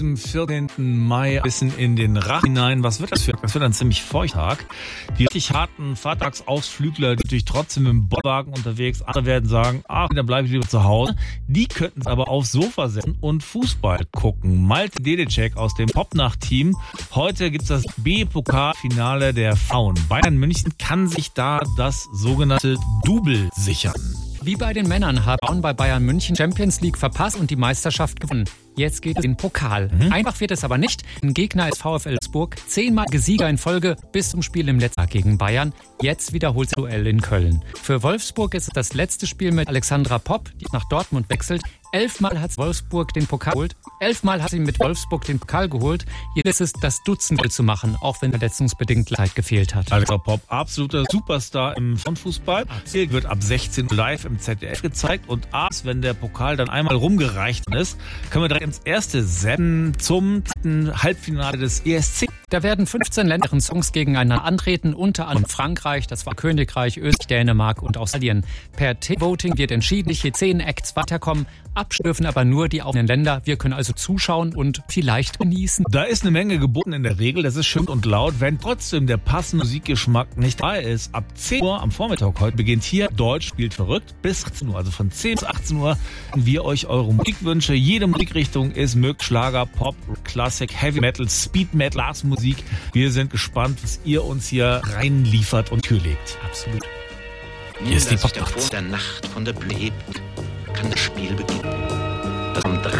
Am 14. Mai ein bisschen in den Rach hinein. Was wird das für? Das wird ein ziemlich feuchter Tag. Die richtig harten Fahrtagsausflügler, die natürlich trotzdem mit dem Bollerwagen unterwegs, andere werden sagen, dann bleibe ich lieber zu Hause. Die könnten es aber aufs Sofa setzen und Fußball gucken. Malte Dedecek aus dem Popnacht-Team. Heute gibt's das B-Pokal-Finale der Frauen. Bayern München kann sich da das sogenannte Double sichern. Wie bei den Männern hat Frauen bei Bayern München Champions League verpasst und die Meisterschaft gewonnen. Jetzt geht es in den Pokal. Einfach wird es aber nicht. Ein Gegner ist VfL Wolfsburg. 10-malige Sieger in Folge bis zum Spiel im letzten Tag gegen Bayern. Jetzt wiederholt das Duell in Köln. Für Wolfsburg ist es das letzte Spiel mit Alexandra Popp, die nach Dortmund wechselt. 11-mal hat Wolfsburg den Pokal geholt. 11-mal hat sie mit Wolfsburg den Pokal geholt. Jetzt ist es das Dutzendmal zu machen, auch wenn verletzungsbedingt Zeit gefehlt hat. Alexandra Popp, absoluter Superstar im Frauenfußball. Wird ab 16 Uhr live im ZDF gezeigt. Und abends, wenn der Pokal dann einmal rumgereicht ist, können wir direkt ins erste senden zum Halbfinale des ESC. Da werden 15 Länder ihren Songs gegeneinander antreten, unter anderem Frankreich, das war Königreich, Österreich, Dänemark und Australien. Per T-Voting wird entschieden, welche 10 Acts weiterkommen. Abdürfen aber nur die aufgenommen Länder. Wir können also zuschauen und vielleicht genießen. Da ist eine Menge geboten in der Regel. Das ist schön und laut. Wenn trotzdem der passende Musikgeschmack nicht dabei ist, ab 10 Uhr am Vormittag heute beginnt hier Deutsch spielt verrückt bis 18 Uhr. Also von 10 bis 18 Uhr wir euch eure Musikwünsche. Jede Musikrichtung ist möglich. Schlager, Pop, Klassik, Heavy Metal, Speed Metal, Blasmusik. Wir sind gespannt, was ihr uns hier reinliefert und kühlegt. Absolut. Hier ist die Popnacht. Der Nacht von der Bühne hebt, kann das Spiel beginnen. Das am 3.